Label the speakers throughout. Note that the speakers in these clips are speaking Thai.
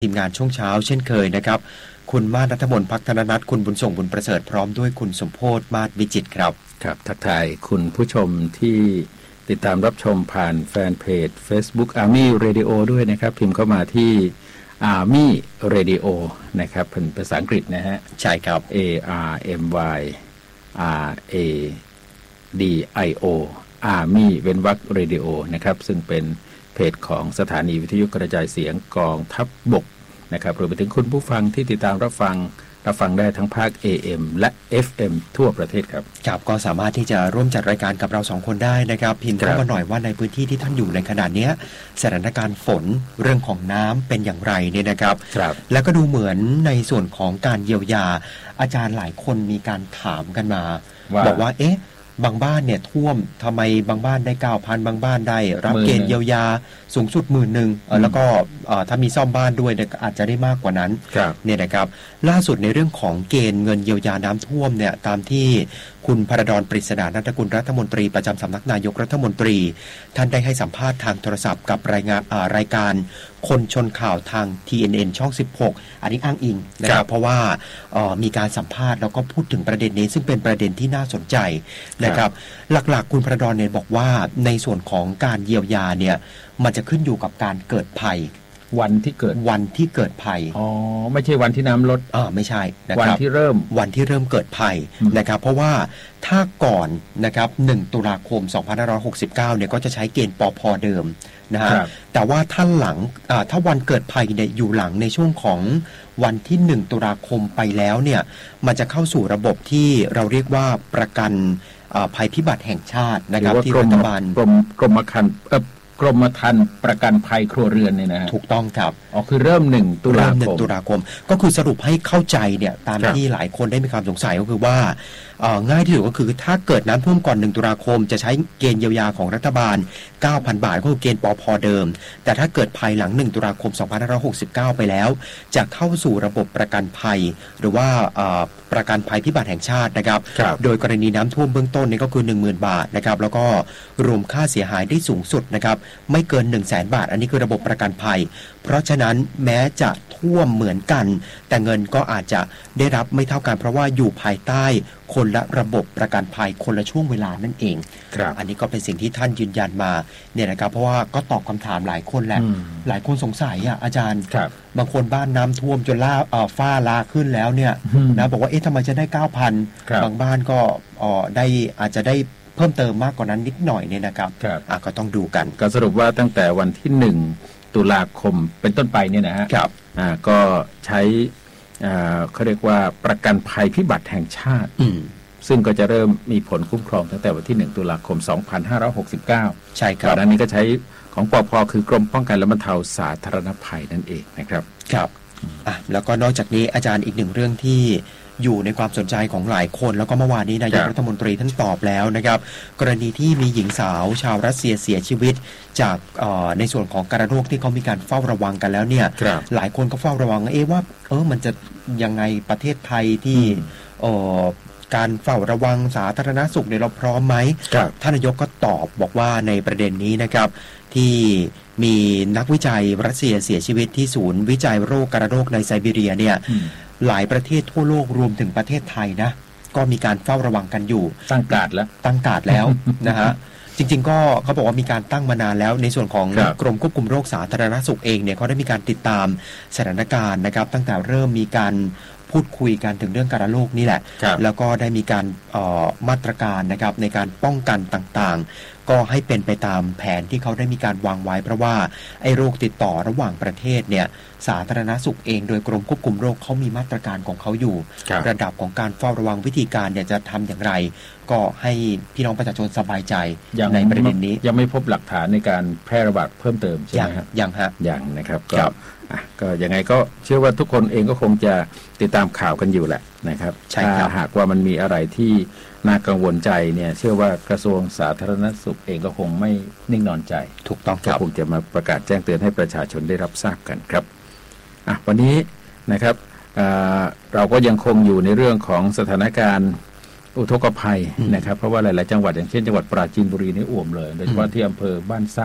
Speaker 1: ทีมงานช่วงเช้าเช่นเคยนะครับคุณมาศ ณัฐมนต์ ภักธนนัทคุณบุญส่งบุญประเสริฐพร้อมด้วยคุณสมโพธิ์ มาศวิจิตรครับ
Speaker 2: ครับทักทายคุณผู้ชมที่ติดตามรับชมผ่านแฟนเพจ Facebook Army Radio ด้วยนะครับพิมพ์เข้ามาที่ Army Radio นะครับเป็นภาษาอังกฤษนะฮะ
Speaker 1: ใช่ครับ
Speaker 2: ARMY RADIO Army เว้นวรรค Radio นะครับซึ่งเป็นเพจของสถานีวิทยุกระจายเสียงกองทัพบกนะครับรวมไปถึงคุณผู้ฟังที่ติดตามรับฟังได้ทั้งภาค AM และ FM ทั่วประเทศครับ
Speaker 1: ครับก็สามารถที่จะร่วมจัดรายการกับเรา2คนได้นะครับพิมพ์เข้ามาหน่อยว่าในพื้นที่ที่ท่านอยู่ในขณะนี้สถานการณ์ฝนเรื่องของน้ำเป็นอย่างไรเนี่ยนะครับแล้วก็ดูเหมือนในส่วนของการเยียวยาอาจารย์หลายคนมีการถามกันมาบอกว่าบางบ้านเนี่ยท่วมทำไมบางบ้านได้ 9,000 บางบ้านได้รับเกณฑ์เยียวยาสูงสุด 10,000 แล้วก็ถ้ามีซ่อมบ้านด้วยอาจจะได้มากกว่านั้นเนี่ยนะครับล่าสุดในเรื่องของเกณฑ์เงินเยียวยาน้ำท่วมเนี่ยตามที่คุณพรดล ปริศนานันทกุลรัฐมนตรีประจำสำนักนายกรัฐมนตรีท่านได้ให้สัมภาษณ์ทางโทรศัพท์กับรายการคนชนข่าวทาง TNN ช่อง 16 อันนี้อ้างอิงนะครับเพราะว่ามีการสัมภาษณ์แล้วก็พูดถึงประเด็นนี้ซึ่งเป็นประเด็นที่น่าสนใจนะครับหลักๆคุณพรดลเนี่ยบอกว่าในส่วนของการเยียวยาเนี่ยมันจะขึ้นอยู่กับการเกิดภัย
Speaker 2: วันที่เกิด
Speaker 1: ภัย
Speaker 2: ไม่ใช่วันที่น้ำลด
Speaker 1: ไม่ใช่นะครับ
Speaker 2: วันที่เริ่ม
Speaker 1: เกิดภัยนะครับเพราะว่าถ้าก่อนนะครับ1ตุลาคม2569เนี่ยก็จะใช้เกณฑ์ปพ.เดิมนะฮะแต่ว่าถ้าวันเกิดภัยเนี่ยอยู่หลังในช่วงของวันที่1ตุลาคมไปแล้วเนี่ยมันจะเข้าสู่ระบบที่เราเรียกว่าประกันภัยพิบัติแห่งชาตินะครับที่รัฐบาล
Speaker 2: กรมธรรม์ประกันภัยครัวเรือนเนี่ยนะ
Speaker 1: ถูกต้องครับ
Speaker 2: คือเริ่ม1ตุลาคม
Speaker 1: ก็คือสรุปให้เข้าใจเนี่ยตามที่หลายคนได้มีความสงสัยก็คือว่าง่ายที่สุดก็คือถ้าเกิดน้ำท่วมก่อน1ตุลาคมจะใช้เกณฑ์เยียวยาของรัฐบาล 9,000 บาทก็คือเกณฑ์ปพ.เดิมแต่ถ้าเกิดภายหลัง1ตุลาคม2569ไปแล้วจะเข้าสู่ระบบประกันภัยหรือว่าประกันภัยพิบัติแห่งชาตินะครับโดยกรณีน้ำท่วมเบื้องต้นนี่ก็คือ 10,000 บาทนะครับแล้วก็รวมค่าเสียหายได้สูงสุดนะครับไม่เกิน 100,000 บาทอันนี้คือระบบประกันภัยเพราะฉะนั้นแม้จะท่วมเหมือนกันแต่เงินก็อาจจะได้รับไม่เท่ากันเพราะว่าอยู่ภายใต้คนละระบบประกันภัยคนละช่วงเวลานั่นเองอันนี้ก็เป็นสิ่งที่ท่านยืนยันมาเนี่ยนะครับเพราะว่าก็ตอบคำถามหลายคนแหละหลายคนสงสัยอาจารย์บางคนบ้านน้ำท่วมจนฝ้าลาขึ้นแล้วเนี่ยนะบอกว่าทำไมจะได้ 9,000 บางบ้านก็ได้อาจจะได้เพิ่มเติมมากกว่านั้นนิดหน่อยเนี่ยนะครับก็ต้องดูกัน
Speaker 2: ก็สรุปว่าตั้งแต่วันที่1ตุลาคมเป็นต้นไปเนี่ยนะฮะก็ใช้เขาเรียกว่าประกันภัยพิบัติแห่งชาติซึ่งก็จะเริ่มมีผลคุ้มครองตั้งแต่วันที่1ตุลาคม2569
Speaker 1: ใช่ครับ
Speaker 2: ก่อนหน้านี้ก็ใช้ของปพ.คือกรมป้องกันและบรรเทาสาธารณภัยนั่นเองนะครับ
Speaker 1: ครับแล้วก็นอกจากนี้อาจารย์อีกหนึ่งเรื่องที่อยู่ในความสนใจของหลายคนแล้วก็เมื่อวานนี้นายกรัฐมนตรีท่านตอบแล้วนะครับกรณีที่มีหญิงสาวชาวรัสเซียเสียชีวิตจากในส่วนของการโรคที่เขามีการเฝ้าระวังกันแล้วเนี่ยหลายคนก็เฝ้าระวังว่ามันจะยังไงประเทศไทยที่การเฝ้าระวังสาธารณสุขเนี่ยเราพร้อมไหมท่านนายกก็ตอบบอกว่าในประเด็นนี้นะครับที่มีนักวิจัยรัสเซียเสียชีวิตที่ศูนย์วิจัยโรคการโรคในไซบีเรียเนี่ยหลายประเทศทั่วโลกรวมถึงประเทศไทยนะก็มีการเฝ้าระวังกันอยู่
Speaker 2: ตั้งการ์ด
Speaker 1: แล้ว นะฮะจริงๆก็เขาบอกว่ามีการตั้งมานานแล้วในส่วนของกรมควบคุมโรคสาธารณสุขเองเนี่ยเขาได้มีการติดตามสถานการณ์นะครับตั้งแต่เริ่มมีการพูดคุยกันถึงเรื่องการโรคนี่แหละแล้วก็ได้มีการมาตรการนะครับในการป้องกันต่างๆก็ให้เป็นไปตามแผนที่เขาได้มีการวางไว้เพราะว่าไอ้โรคติดต่อระหว่างประเทศเนี่ยสาธารณสุขเองโดยกรมควบคุมโรคเขามีมาตรการของเขาอยู่ระดับของการเฝ้าระวังวิธีการเนี่ยจะทำอย่างไรก็ให้พี่น้องประชาชนสบายใจในประเด็นนี้
Speaker 2: ยังไม่พบหลักฐานในการแพร่ระบาดเพิ่มเติมใช่ไหมครับ
Speaker 1: ยัง
Speaker 2: นะครับก็ยังไงก็เชื่อว่าทุกคนเองก็คงจะติดตามข่าวกันอยู่แหละนะครับถ้าหากว่ามันมีอะไรที่น่ากังวลใจเนี่ยเชื่อว่ากระทรวงสาธารณสุขเองก็คงไม่นิ่งนอนใจ
Speaker 1: ถูกต้องครับ
Speaker 2: คงจะมาประกาศแจ้งเตือนให้ประชาชนได้รับทราบกันครับวันนี้นะครับเราก็ยังคงอยู่ในเรื่องของสถานการณ์อุทกภัยนะครับเพราะว่าหลายๆจังหวัดอย่างเช่นจังหวัดปราจีนบุรีนี่อ่วมเลยโดยเฉพาะที่อำเภอบ้านสร้าง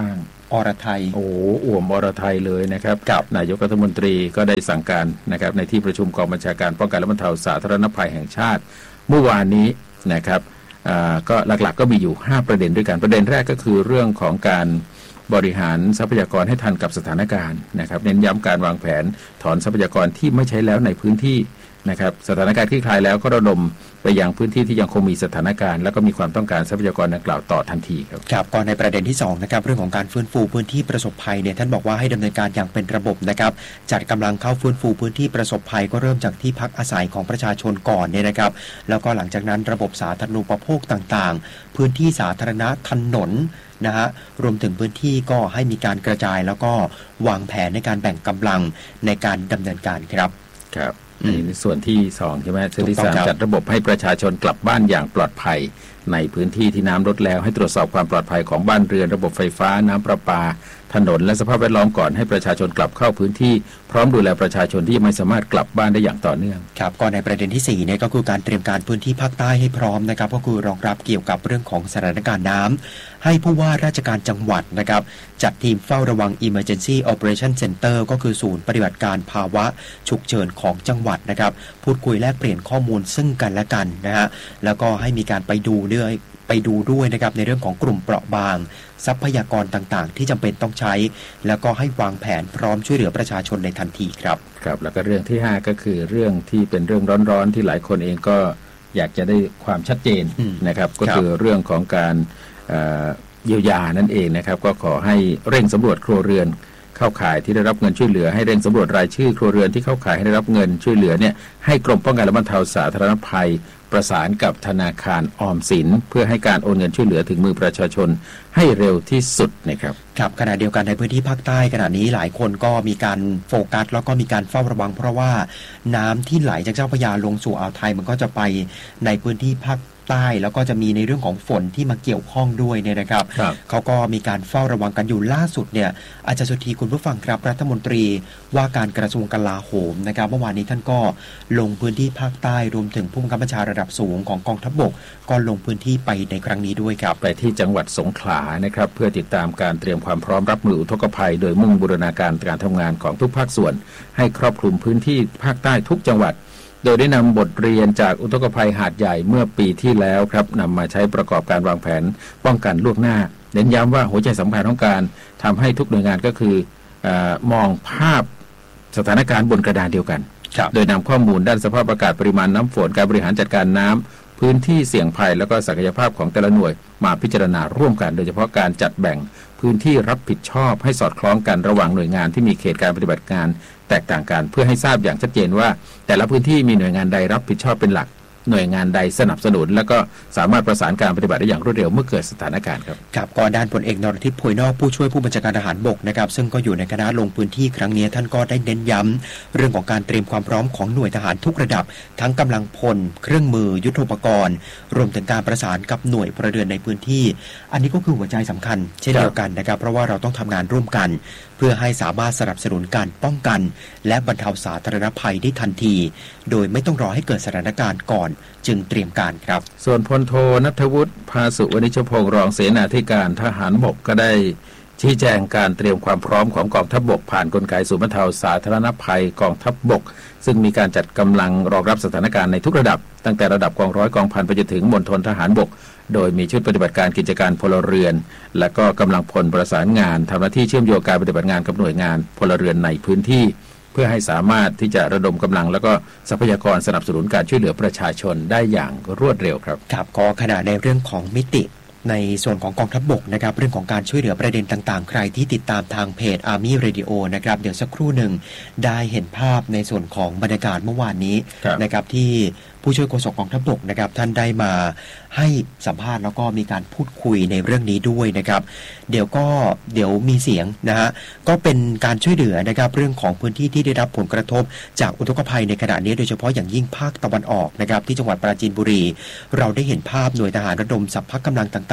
Speaker 1: อรไทย
Speaker 2: อ่วมอรไทยเลยนะครับนายกรัฐมนตรีก็ได้สั่งการนะครับในที่ประชุมกองบัญชาการป้องกันและบรรเทาสาธารณภัยแห่งชาติเมื่อวานนี้นะครับก็หลักๆก็มีอยู่5ประเด็นด้วยกันประเด็นแรกก็คือเรื่องของการบริหารทรัพยากรให้ทันกับสถานการณ์นะครับเน้นย้ำการวางแผนถอนทรัพยากรที่ไม่ใช้แล้วในพื้นที่นะครับสถานการณ์คลี่คลายแล้วก็ระดมไปยังพื้นที่ที่ยังคงมีสถานการณ์แล้วก็มีความต้องการทรัพยากรดังกล่าวต่อทันทีครับ
Speaker 1: ก่อนในประเด็นที่2นะครับเรื่องของการฟื้นฟูพื้นที่ประสบภัยเนี่ยท่านบอกว่าให้ดำเนินการอย่างเป็นระบบนะครับจัดกำลังเข้าฟื้นฟูพื้นที่ประสบภัยก็เริ่มจากที่พักอาศัยของประชาชนก่อนเนี่ยนะครับแล้วก็หลังจากนั้นระบบสาธารณูปโภคต่างๆพื้นที่สาธารณะถนนนะฮะรวมถึงพื้นที่ก็ให้มีการกระจายแล้วก็วางแผนในการแบ่งกำลังในการดำเนินการครับ
Speaker 2: ในส่วนที่2ใช่ไหมส่วนที่3จัดระบบให้ประชาชนกลับบ้านอย่างปลอดภัยในพื้นที่ที่น้ำลดแล้วให้ตรวจสอบความปลอดภัยของบ้านเรือนระบบไฟฟ้าน้ำประปาถนนและสภาพแวดล้อมก่อนให้ประชาชนกลับเข้าพื้นที่พร้อมดูแลประชาชนที่ยังไม่สามารถกลับบ้านได้อย่างต่อเนื่อง
Speaker 1: ครับก่อนในประเด็นที่4เนี่ยก็คือการเตรียมการพื้นที่ภาคใต้ให้พร้อมนะครับก็คือรองรับเกี่ยวกับเรื่องของสถานการณ์น้ำให้ผู้ว่าราชการจังหวัดนะครับจัดทีมเฝ้าระวัง Emergency Operation Center ก็คือศูนย์ปฏิบัติการภาวะฉุกเฉินของจังหวัดนะครับพูดคุยแลกเปลี่ยนข้อมูลซึ่งกันและกันนะฮะแล้วก็ให้มีการไปดูด้วยนะครับในเรื่องของกลุ่มเปราะบางทรัพยากรต่างๆที่จำเป็นต้องใช้แล้วก็ให้วางแผนพร้อมช่วยเหลือประชาชนในทันทีครับ
Speaker 2: แล้วก็เรื่องที่5ก็คือเรื่องที่เป็นเรื่องร้อนๆที่หลายคนเองก็อยากจะได้ความชัดเจนนะครับก็คือเรื่องของการเยียวยานั่นเองนะครับก็ขอให้เร่งสำรวจครัวเรือนเข้าข่ายที่ได้รับเงินช่วยเหลือให้เร่งสำรวจรายชื่อครัวเรือนที่เข้าข่ายให้ได้รับเงินช่วยเหลือเนี่ยให้กรมป้องกันและบรรเทาสาธารณภัยประสานกับธนาคารออมสินเพื่อให้การโอนเงินช่วยเหลือถึงมือประชาชนให้เร็วที่สุดนะครับ
Speaker 1: ขณะเดียวกันในพื้นที่ภาคใต้ขณะนี้หลายคนก็มีการโฟกัสแล้วก็มีการเฝ้าระวังเพราะว่าน้ำที่ไหลจากเจ้าพระยาลงสู่อ่าวไทยมันก็จะไปในพื้นที่ภาคใต้แล้วก็จะมีในเรื่องของฝนที่มาเกี่ยวข้องด้วยเนี่ยนะครับเขาก็มีการเฝ้าระวังกันอยู่ล่าสุดเนี่ยอาจารย์สุธีคุณผู้ฟังครับรัฐมนตรีว่าการกระทรวงกลาโหมนะครับเมื่อวานนี้ท่านก็ลงพื้นที่ภาคใต้รวมถึงผู้บังคับบัญชาระดับสูงของกองทัพบกก็ลงพื้นที่ไปในครั้งนี้ด้วยครับ
Speaker 2: ไปที่จังหวัดสงขลานะครับเพื่อติดตามการเตรียมความพร้อมรับมืออุทกภัยโดยมุ่งบูรณาการการทำงานของทุกภาคส่วนให้ครอบคลุมพื้นที่ภาคใต้ทุกจังหวัดโดยได้นำบทเรียนจากอุทกภัยหาดใหญ่เมื่อปีที่แล้วครับนำมาใช้ประกอบการวางแผนป้องกันล่วงหน้าเน้นย้ำว่าหัวใจสำคัญของการทำให้ทุกหน่วยงานก็คือมองภาพสถานการณ์บนกระดานเดียวกันโดยนำข้อมูลด้านสภาพอากาศปริมาณน้ำฝนการบริหารจัดการน้ำพื้นที่เสี่ยงภัยแล้วก็ศักยภาพของแต่ละหน่วยมาพิจารณาร่วมกันโดยเฉพาะการจัดแบ่งพื้นที่รับผิดชอบให้สอดคล้องกันระหว่างหน่วยงานที่มีเขตการปฏิบัติงานแตกต่างกันเพื่อให้ทราบอย่างชัดเจนว่าแต่ละพื้นที่มีหน่วยงานใดรับผิดชอบเป็นหลักหน่วยงานใดสนับสนุนแล้วก็สามารถประสานการปฏิบัติได้อย่างรวดเร็วเมื่อเกิดสถานการณ์ครับ
Speaker 1: ก่อนด้านพลเอกนรทิพย์ โพยนอกผู้ช่วยผู้บัญชาการทหารบกนะครับซึ่งก็อยู่ในคณะลงพื้นที่ครั้งนี้ท่านก็ได้เน้นย้ำเรื่องของการเตรียมความพร้อมของหน่วยทหารทุกระดับทั้งกำลังพลเครื่องมือยุทโธปกรณ์รวมถึงการประสานกับหน่วยพลเรือนในพื้นที่อันนี้ก็คือหัวใจสำคัญเช่นเดียวกันนะครับเพราะว่าเราต้องทำงานร่วมกันเพื่อให้สามารถสนับสนุนการป้องกันและบรรเทาสาธารณภัยได้ทันทีโดยไม่ต้องรอให้เกิดสถานการณ์ก่อนจึงเตรียมการครับ
Speaker 2: ส่วนพลโทณัฐวุฒิภาสุวณิชพงศ์รองเสนาธิการทหารบกก็ได้ชี้แจงการเตรียมความพร้อมของกองทัพบกผ่านกลไกศูนย์บรรเทาสาธารณภัยกองทัพบกซึ่งมีการจัดกำลังรองรับสถานการณ์ในทุกระดับตั้งแต่ระดับกองร้อยกองพันไปจนถึงมณฑลทหารบกโดยมีชุดปฏิบัติการกิจการพลเรือนและก็กำลังพลประสานงานทำหน้าที่เชื่อมโยงการปฏิบัติงานกับหน่วยงานพลเรือนในพื้นที่เพื่อให้สามารถที่จะระดมกำลังแล้วก็ทรัพยากรสนับสนุนการช่วยเหลือประชาชนได้อย่างรวดเร็วครับ
Speaker 1: ก็ขณะในเรื่องของมิติในส่วนของกองทัพบกนะครับเรื่องของการช่วยเหลือประเด็นต่างๆใครที่ติดตามทางเพจ Army Radio นะครับเดี๋ยวสักครู่หนึ่งได้เห็นภาพในส่วนของบรรยากาศเมื่อวานนี้นะครับที่ผู้ช่วยโฆษกกองทัพบกนะครับท่านได้มาให้สัมภาษณ์แล้วก็มีการพูดคุยในเรื่องนี้ด้วยนะครับเดี๋ยวมีเสียงนะฮะก็เป็นการช่วยเหลือนะครับเรื่องของพื้นที่ที่ได้รับผลกระทบจากอุทกภัยในขณะนี้โดยเฉพาะอย่างยิ่งภาคตะวันออกนะครับที่จังหวัดปราจีนบุรีเราได้เห็นภาพหน่วยทหารระดมสรรพกำลังต่าง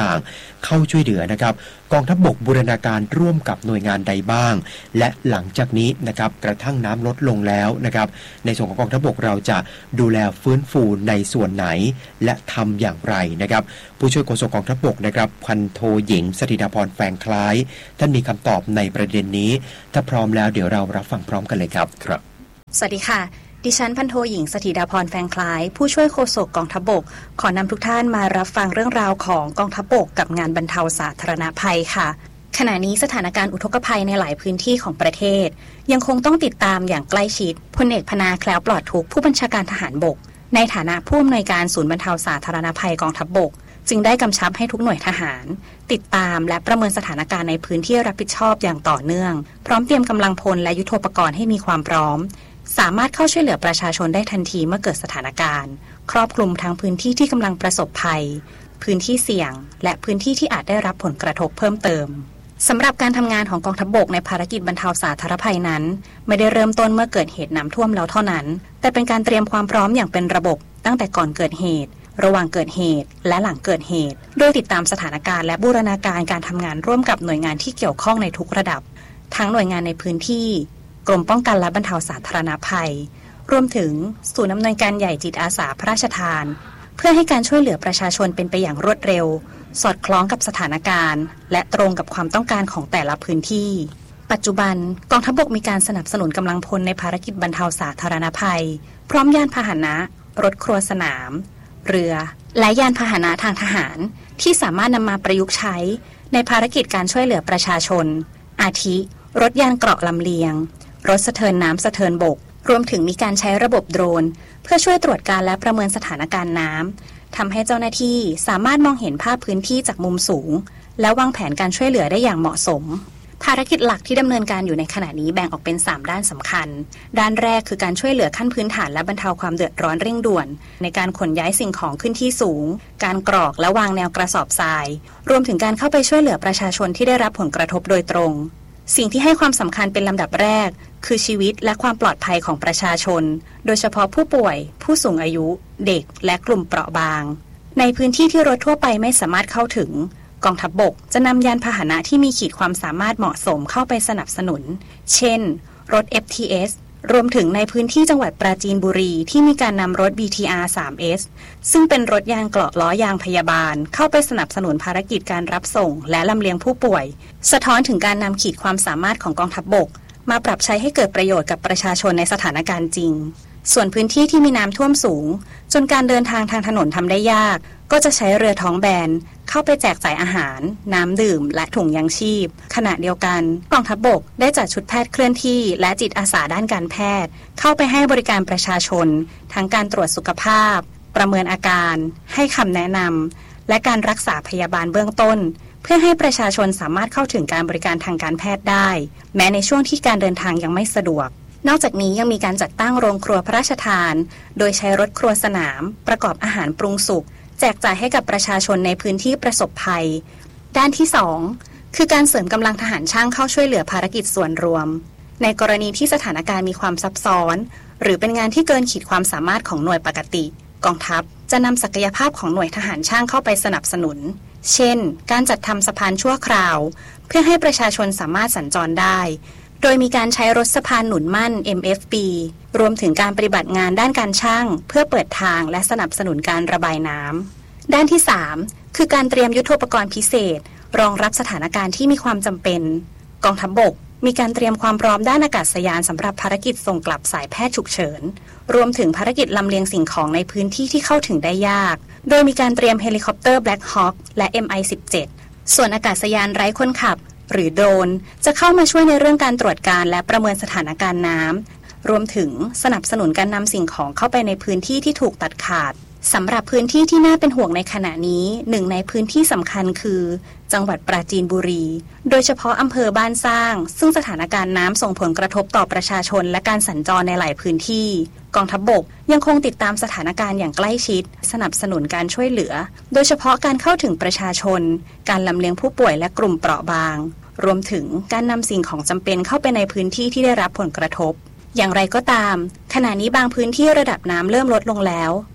Speaker 1: ต่างๆเข้าช่วยเหลือนะครับกองทัพบกบูรณาการร่วมกับหน่วยงานใดบ้างและหลังจากนี้นะครับกระทั่งน้ำลดลงแล้วนะครับในส่วนของกองทัพบกเราจะดูแลฟื้นฟูในส่วนไหนและทำอย่างไรนะครับผู้ช่วยโฆษกกองทัพบกนะครับพันโทหญิงสถิดาพรแฝงคล้ายท่านมีคำตอบในประเด็นนี้ถ้าพร้อมแล้วเดี๋ยวเรารับฟังพร้อมกันเลยครับ
Speaker 2: ครับ
Speaker 3: สวัสดีค่ะดิฉันพันโทหญิงสถิดาพรแฝงคล้ายผู้ช่วยโฆษกกองทัพบกขอนำทุกท่านมารับฟังเรื่องราวของกองทัพบกกับงานบรรเทาสาธารณภัยค่ะขณะนี้สถานการณ์อุทกภัยในหลายพื้นที่ของประเทศยังคงต้องติดตามอย่างใกล้ชิดพลเอกพนาแคล้วปลอดทุกข์ผู้บัญชาการทหารบกในฐานะผู้อำนวยการศูนย์บรรเทาสาธารณภัยกองทัพบกจึงได้กำชับให้ทุกหน่วยทหารติดตามและประเมินสถานการณ์ในพื้นที่รับผิดชอบอย่างต่อเนื่องพร้อมเตรียมกำลังพลและยุทโธปกรณ์ให้มีความพร้อมสามารถเข้าช่วยเหลือประชาชนได้ทันทีเมื่อเกิดสถานการณ์ครอบคลุมทั้งพื้นที่ที่กำลังประสบภัยพื้นที่เสี่ยงและพื้นที่ที่อาจได้รับผลกระทบเพิ่มเติมสำหรับการทำงานของกองทัพบกในภารกิจบรรเทาสาธารณภัยนั้นไม่ได้เริ่มต้นเมื่อเกิดเหตุน้ำท่วมแล้วเท่านั้นแต่เป็นการเตรียมความพร้อมอย่างเป็นระบบตั้งแต่ก่อนเกิดเหตุระหว่างเกิดเหตุและหลังเกิดเหตุโดยติดตามสถานการณ์และบูรณาการการทำงานร่วมกับหน่วยงานที่เกี่ยวข้องในทุกระดับทั้งหน่วยงานในพื้นที่กรมป้องกันและบรรเทาสาธารณภัยรวมถึงศูนย์อำนวยการใหญ่จิตอาสาพระราชทานเพื่อให้การช่วยเหลือประชาชนเป็นไปอย่างรวดเร็วสอดคล้องกับสถานการณ์และตรงกับความต้องการของแต่ละพื้นที่ปัจจุบันกองทัพบกมีการสนับสนุนกำลังพลในภารกิจบรรเทาสาธารณภัยพร้อมยานพาหนะรถครัวสนามเรือและยานพาหนะทางทหารที่สามารถนำมาประยุกต์ใช้ในภารกิจการช่วยเหลือประชาชนอาทิรถยานเกราะลำเลียงรถสะเทินน้ำสะเทินบกรวมถึงมีการใช้ระบบโดรนเพื่อช่วยตรวจการและประเมินสถานการณ์น้ำทำให้เจ้าหน้าที่สามารถมองเห็นภาพพื้นที่จากมุมสูงและวางแผนการช่วยเหลือได้อย่างเหมาะสมภารกิจหลักที่ดำเนินการอยู่ในขณะนี้แบ่งออกเป็น3ด้านสำคัญด้านแรกคือการช่วยเหลือขั้นพื้นฐานและบรรเทาความเดือดร้อนเร่งด่วนในการขนย้ายสิ่งของขึ้นที่สูงการกรอกและวางแนวกระสอบทรายรวมถึงการเข้าไปช่วยเหลือประชาชนที่ได้รับผลกระทบโดยตรงสิ่งที่ให้ความสำคัญเป็นลำดับแรกคือชีวิตและความปลอดภัยของประชาชนโดยเฉพาะผู้ป่วยผู้สูงอายุเด็กและกลุ่มเปราะบางในพื้นที่ที่รถทั่วไปไม่สามารถเข้าถึงกองทัพบกจะนำยานพาหนะที่มีขีดความสามารถเหมาะสมเข้าไปสนับสนุนเช่นรถ FTS รวมถึงในพื้นที่จังหวัดปราจีนบุรีที่มีการนำรถ BTR 3S ซึ่งเป็นรถยานเกราะล้อยางพยาบาลเข้าไปสนับสนุนภารกิจการรับส่งและลำเลียงผู้ป่วยสะท้อนถึงการนำขีดความสามารถของกองทัพบกมาปรับใช้ให้เกิดประโยชน์กับประชาชนในสถานการณ์จริงส่วนพื้นที่ที่มีน้ำท่วมสูงจนการเดินทางทางถนนทำได้ยากก็จะใช้เรือท้องแบนเข้าไปแจกจ่ายอาหารน้ำดื่มและถุงยังชีพขณะเดียวกันกองทัพบกได้จัดชุดแพทย์เคลื่อนที่และจิตอาสาด้านการแพทย์เข้าไปให้บริการประชาชนทั้งการตรวจสุขภาพประเมินอาการให้คำแนะนำและการรักษาพยาบาลเบื้องต้นเพื่อให้ประชาชนสามารถเข้าถึงการบริการทางการแพทย์ได้แม้ในช่วงที่การเดินทางยังไม่สะดวกนอกจากนี้ยังมีการจัดตั้งโรงครัวพระราชทานโดยใช้รถครัวสนามประกอบอาหารปรุงสุกแจกจ่ายให้กับประชาชนในพื้นที่ประสบภัยด้านที่2คือการเสริมกำลังทหารช่างเข้าช่วยเหลือภารกิจส่วนรวมในกรณีที่สถานการณ์มีความซับซ้อนหรือเป็นงานที่เกินขีดความสามารถของหน่วยปกติกองทัพจะนำศักยภาพของหน่วยทหารช่างเข้าไปสนับสนุนเช่นการจัดทำสะพานชั่วคราวเพื่อให้ประชาชนสามารถสัญจรได้โดยมีการใช้รถสะพานหนุนมั่น MFB รวมถึงการปฏิบัติงานด้านการช่างเพื่อเปิดทางและสนับสนุนการระบายน้ำด้านที่3คือการเตรียมยุทโธปกรณ์พิเศษรองรับสถานการณ์ที่มีความจำเป็นกองทัพบกมีการเตรียมความพร้อมด้านอากาศยานสำหรับภารกิจส่งกลับสายแพทย์ฉุกเฉินรวมถึงภารกิจลำเลียงสิ่งของในพื้นที่ที่เข้าถึงได้ยากโดยมีการเตรียมเฮลิคอปเตอร์ Black Hawk และ MI-17 ส่วนอากาศยานไร้คนขับหรือโดรนจะเข้ามาช่วยในเรื่องการตรวจการและประเมินสถานการณ์น้ำรวมถึงสนับสนุนการนำสิ่งของเข้าไปในพื้นที่ที่ถูกตัดขาดสำหรับพื้นที่ที่น่าเป็นห่วงในขณะนี้หนึ่งในพื้นที่สำคัญคือจังหวัดปราจีนบุรีโดยเฉพาะอำเภอบ้านสร้างซึ่งสถานการณ์น้ำส่งผลกระทบต่อประชาชนและการสัญจรในหลายพื้นที่กองทัพบกยังคงติดตามสถานการณ์อย่างใกล้ชิดสนับสนุนการช่วยเหลือโดยเฉพาะการเข้าถึงประชาชนการลำเลียงผู้ป่วยและกลุ่มเปราะบางรวมถึงการนำสิ่งของจำเป็นเข้าไปในพื้นที่ที่ได้รับผลกระทบอย่างไรก็ตามขณะนี้บางพื้นที่ระดับน้ำเริ่มลดลงแล้ว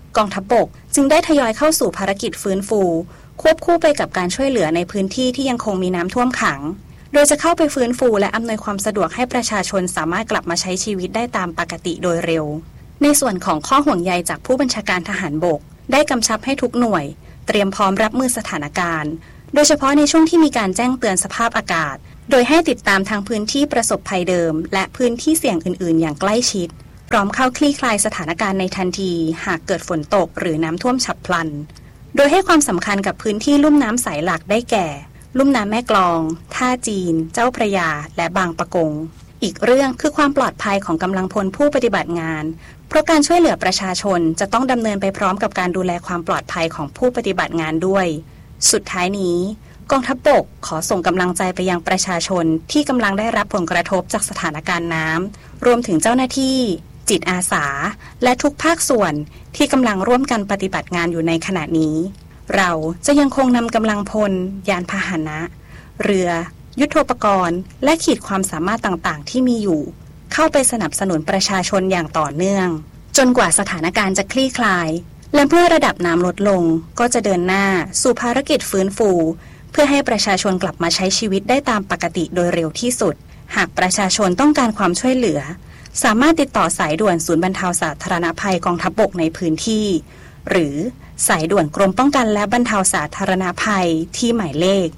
Speaker 3: กองทัพบกจึงได้ทยอยเข้าสู่ภารกิจฟื้นฟูควบคู่ไปกับการช่วยเหลือในพื้นที่ที่ยังคงมีน้ำท่วมขังโดยจะเข้าไปฟื้นฟูและอำนวยความสะดวกให้ประชาชนสามารถกลับมาใช้ชีวิตได้ตามปกติโดยเร็วในส่วนของข้อห่วงใยจากผู้บัญชาการทหารบกได้กำชับให้ทุกหน่วยเตรียมพร้อมรับมือสถานการณ์โดยเฉพาะในช่วงที่มีการแจ้งเตือนสภาพอากาศโดยให้ติดตามทางพื้นที่ประสบภัยเดิมและพื้นที่เสี่ยงอื่นๆอย่างใกล้ชิดพร้อมเข้าคลี่คลายสถานการณ์ในทันทีหากเกิดฝนตกหรือน้ำท่วมฉับพลันโดยให้ความสำคัญกับพื้นที่ลุ่มน้ำสายหลักได้แก่ลุ่มน้ำแม่กลองท่าจีนเจ้าพระยาและบางปะกงอีกเรื่องคือความปลอดภัยของกำลังพลผู้ปฏิบัติงานเพราะการช่วยเหลือประชาชนจะต้องดำเนินไปพร้อมกับการดูแลความปลอดภัยของผู้ปฏิบัติงานด้วยสุดท้ายนี้กองทัพบกขอส่งกำลังใจไปยังประชาชนที่กำลังได้รับผลกระทบจากสถานการณ์น้ำรวมถึงเจ้าหน้าที่จิตอาสาและทุกภาคส่วนที่กำลังร่วมกันปฏิบัติงานอยู่ในขณะนี้เราจะยังคงนำกำลังพลยานพาหนะเรือยุทโธปกรณ์และขีดความสามารถต่างๆที่มีอยู่เข้าไปสนับสนุนประชาชนอย่างต่อเนื่องจนกว่าสถานการณ์จะคลี่คลายและเมื่อระดับน้ำลดลงก็จะเดินหน้าสู่ภารกิจฟื้นฟูเพื่อให้ประชาชนกลับมาใช้ชีวิตได้ตามปกติโดยเร็วที่สุดหากประชาชนต้องการความช่วยเหลือสามารถติดต่อสายด่วนศูนย์บรรเทาสาธารณภัยกองทัพบกในพื้นที่หรือสายด่วนกรมป้องกันและบรรเทาสาธารณภัยที่หมายเลข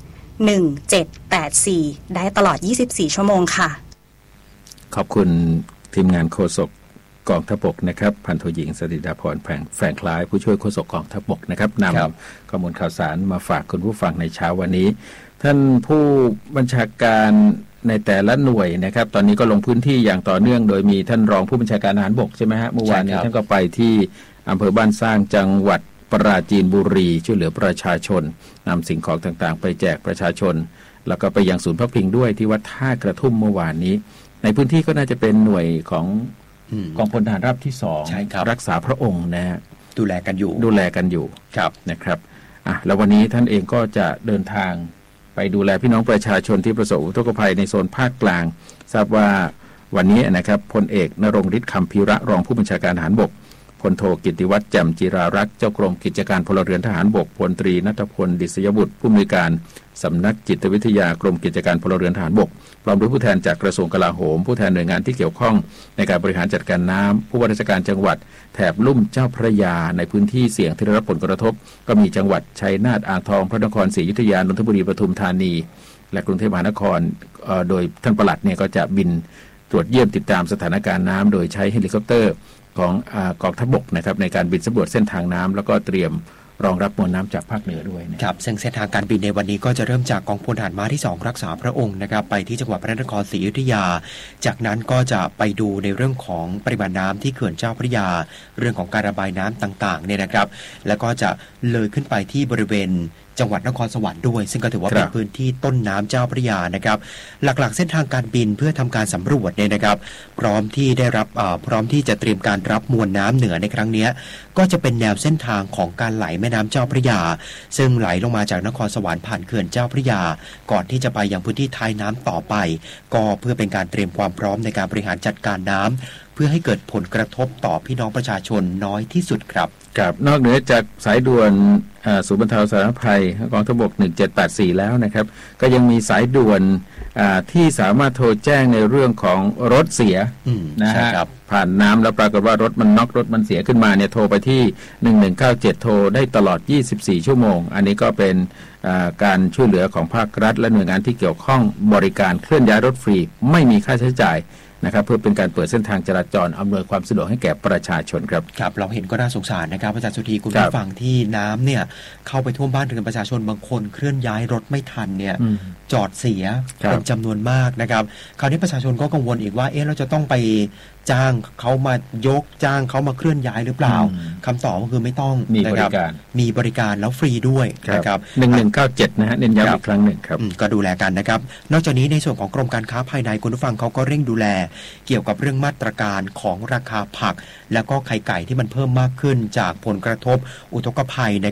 Speaker 3: 1784ได้ตลอด24ชั่วโมงค่ะ
Speaker 2: ขอบคุณทีมงานโฆษกกองทัพบกนะครับพันโทหญิงสถิดาพรแฝงคล้ายผู้ช่วยโฆษกกองทัพบกนะครับนำข้อมูลข่าวสารมาฝากคุณผู้ฟังในเช้าวันนี้ท่านผู้บัญชาการในแต่ละหน่วยนะครับตอนนี้ก็ลงพื้นที่อย่างต่อเนื่องโดยมีท่านรองผู้บัญชาการทหารบกใช่ไหมฮะเมื่อวานนี้ท่านก็ไปที่อำเภอบ้านสร้างจังหวัดปราจีนบุรีช่วยเหลือประชาชนนำสิ่งของต่างๆไปแจกประชาชนแล้วก็ไปยังศูนย์พักพิงด้วยที่วัดท่ากระทุ่มเมื่อวานนี้ในพื้นที่ก็น่าจะเป็นหน่วยของกองพลทหารราบที่2รักษาพระองค์นะฮะ
Speaker 1: ดูแลกันอยู่
Speaker 2: ครับนะครับแล้ววันนี้ท่านเองก็จะเดินทางไปดูแลพี่น้องประชาชนที่ประสบอุทกภัยในโซนภาคกลางทราบว่าวันนี้นะครับพลเอกณรงค์ฤทธิ์คำพิระรองผู้บัญชาการทหารบกพลโทกิตติวัฒน์แจ่มจิรารักษ์เจ้ากรมกิจการพลเรือนทหารบกพลตรีณัฐพลดิษยบุตรผู้อำนวยการสำนักจิตวิทยากรมกิจการพลเรือนทหารบกพร้อมด้วยผู้แทนจากกระทรวงกลาโหมผู้แทนหน่วยงานที่เกี่ยวข้องในการบริหารจัดการน้ำผู้ว่าราชการจังหวัดแถบลุ่มเจ้าพระยาในพื้นที่เสี่ยงที่ได้รับผลกระทบก็มีจังหวัดชัยนาทอ่างทองพระนครศรีอยุธยานนทบุรีปทุมธานีและกรุงเทพมหานครโดยท่านปลัดเนี่ยก็จะบินตรวจเยี่ยมติดตามสถานการณ์น้ำโดยใช้เฮลิคอปเตอร์ของกองทัพบกนะครับในการบินสำรวจเส้นทางน้ำแล้วก็เตรียมรองรับมวลน้ำจากภาคเหนือด้วย
Speaker 1: นะครับซึ่งเส้นทางการบินในวันนี้ก็จะเริ่มจากกองพลทหารม้าที่2รักษาพระองค์นะครับไปที่จังหวัดพระนครศรีอยุธยาจากนั้นก็จะไปดูในเรื่องของปริมาณน้ำที่เขื่อนเจ้าพระยาเรื่องของการระบายน้ำต่างๆเนี่ยนะครับแล้วก็จะเลยขึ้นไปที่บริเวณจังหวัดนครสวรรค์ด้วยซึ่งก็ถือว่าเป็นพื้นที่ต้นน้ำเจ้าพระยานะครับหลักๆเส้นทางการบินเพื่อทำการสำรวจเนี่ยนะครับพร้อมที่จะเตรียมการรับมวลน้ำเหนือในครั้งนี้ก็จะเป็นแนวเส้นทางของการไหลแม่น้ำเจ้าพระยาซึ่งไหลลงมาจากนครสวรรค์ผ่านเขื่อนเจ้าพระยาก่อนที่จะไปยังพื้นที่ท้ายน้ำต่อไปก็เพื่อเป็นการเตรียมความพร้อมในการบริหารจัดการน้ำเพื่อให้เกิดผลกระทบต่อพี่น้องประชาชนน้อยที่สุดครับ
Speaker 2: ครับนอกเหนือจากสายด่วนศูนย์บรรเทาสาธารณภัยกองทัพบก1784แล้วนะครับก็ยังมีสายด่วนที่สามารถโทรแจ้งในเรื่องของรถเสียนะฮะผ่านน้ำแล้วปรากฏว่ารถมันน็อกรถมันเสียขึ้นมาเนี่ยโทรไปที่1197โทรได้ตลอด24ชั่วโมงอันนี้ก็เป็นการช่วยเหลือของภาครัฐและหน่วยงานที่เกี่ยวข้องบริการเคลื่อนย้ายรถฟรีไม่มีค่าใช้จ่ายนะครับเพื่อเป็นการเปิดเส้นทางจราจรอำนวยความสะดวกให้แก่ประชาชนครับ
Speaker 1: ครับเราเห็นก็น่าสงสารนะครับอาจารย์สุธีคุณผู้ฟังที่น้ำเนี่ยเข้าไปท่วมบ้านเรือนประชาชนบางคนเคลื่อนย้ายรถไม่ทันเนี่ยจอดเสียเป็นจำนวนมากนะครับคราวนี้ประชาชนก็กังวลอีกว่าเราจะต้องไปจ้างเขามายกจ้างเขามาเคลื่อนย้ายหรือเปล่าคำตอบก็คือไม่ต้อง
Speaker 2: มีบริ
Speaker 1: การแล้วฟรีด้วยนะครับ
Speaker 2: 1197นะฮะเน้นย้ำอีกครั้งหนึ่งครับ
Speaker 1: ก็ดูแลกันนะครับนอกจากนี้ในส่วนของกรมการค้าภายในคุณผู้ฟังเขาก็เร่งดูแลเกี่ยวกับเรื่องมาตรการของราคาผักแล้วก็ไข่ไก่ที่มันเพิ่มมากขึ้นจากผลกระทบอุทกภัยนะครับ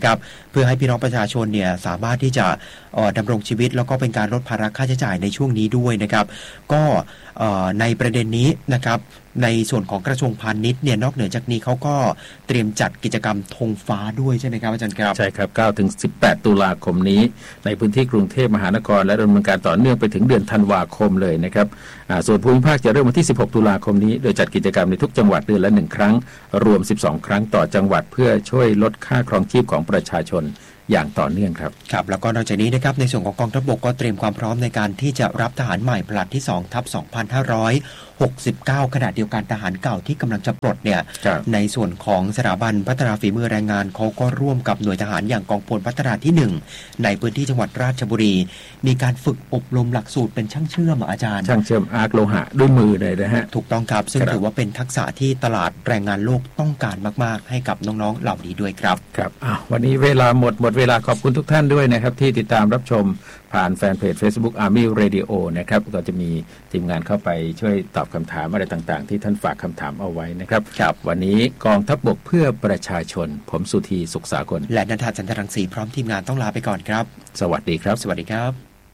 Speaker 1: เพื่อให้พี่น้องประชาชนเนี่ยสามารถที่จะดำรงชีวิตแล้วก็เป็นการลดภาระค่าใช้จ่ายในช่วงนี้ด้วยนะครับก็ในประเด็นนี้นะครับในส่วนของกระทรวงพาณิชย์เนี่ยนอกเหนือจากนี้เขาก็เตรียมจัดกิจกรรมธงฟ้าด้วยใช่ไหมครับอาจารย์ครับ
Speaker 2: ใช่ครับ9ถึง18ตุลาคมนี้ในพื้นที่กรุงเทพมหานครและดำเนินการต่อเนื่องไปถึงเดือนธันวาคมเลยนะครับส่วนภูมิภาคจะเริ่มวันที่16ตุลาคมนี้โดยจัดกิจกรรมในทุกจังหวัดเดือนละ1ครั้งรวม12ครั้งต่อจังหวัดเพื่อช่วยลดค่าครองชีพของประชาชนอย่างต่อเนื่องครับ
Speaker 1: ครับแล้วก็นอกจากนี้นะครับในส่วนของกองทัพบกก็เตรียมความพร้อมในการที่จะรับทหารใหม่ผลัดที่2/2569ขณะเดียวกันทหารเก่าที่กำลังจะปลดเนี่ยในส่วนของสถาบันพัฒนาฝีมือแรงงานเขาก็ร่วมกับหน่วยทหารอย่างกองพลพัฒนาที่1ในพื้นที่จังหวัดราชบุรีมีการฝึกอบรมหลักสูตรเป็นช่างเชื่อมอาจารย์
Speaker 2: ช่างเชื่อมอาร์คโลหะด้วยมือเลยนะฮะ
Speaker 1: ถูกต้องครับซึ่งถือว่าเป็นทักษะที่ตลาดแรงงานโลกต้องการมากๆให้กับน้องๆเหล่านี้ด้วยครับ
Speaker 2: ครับวันนี้เวลาหมดเวลาขอบคุณทุกท่านด้วยนะครับที่ติดตามรับชมผ่านแฟนเพจ Facebook Army Radio นะครับก็จะมีทีมงานเข้าไปช่วยตอบคำถามอะไรต่างๆที่ท่านฝากคำถามเอาไว้นะครับวันนี้กองทัพบกเพื่อประชาชนผมสุธีสุขสากล
Speaker 1: และณัฐจันทรังสีพร้อมทีมงานต้องลาไปก่อนครับ
Speaker 2: สวัสดีครับ
Speaker 1: สวัสดีครับ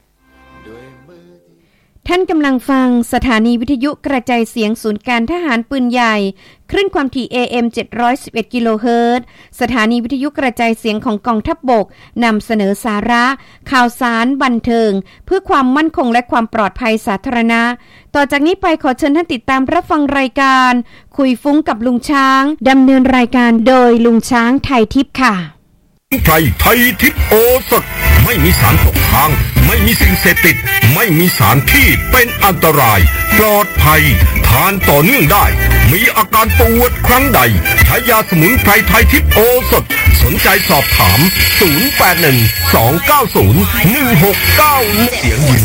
Speaker 4: ท่านกำลังฟังสถานีวิทยุกระจายเสียงศูนย์การทหารปืนใหญ่คลื่นความถี่ AM 711 กิโลเฮิรตซ์สถานีวิทยุกระจายเสียงของกองทัพบกนำเสนอสาระข่าวสารบันเทิงเพื่อความมั่นคงและความปลอดภัยสาธารณะต่อจากนี้ไปขอเชิญท่านติดตามรับฟังรายการคุยฟุ้งกับลุงช้างดำเนินรายการโดยลุงช้างไทยทิพย์ค่ะ
Speaker 5: ไทยทิพย์โอสถไม่มีสารตกค้างไม่มีสิ่งเสพติดไม่มีสารที่เป็นอันตรายปลอดภัยทานต่อเนื่องได้มีอาการปวดครั้งใดใช้ยาสมุนไพรไทยทิพย์โอสถสนใจสอบถาม0812901691เสียงยิน